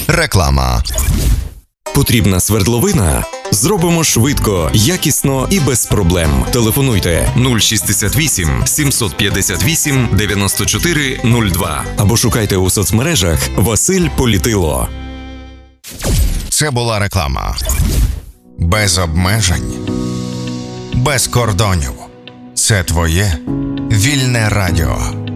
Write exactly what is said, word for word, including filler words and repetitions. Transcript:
Реклама. Потрібна свердловина? Зробимо швидко, якісно і без проблем. Телефонуйте нуль шістдесят вісім сімсот п'ятдесят вісім дев'яносто чотири нуль два або шукайте у соцмережах Василь Політило. Це була реклама. Без обмежень. Без кордонів. Це твоє вільне радіо.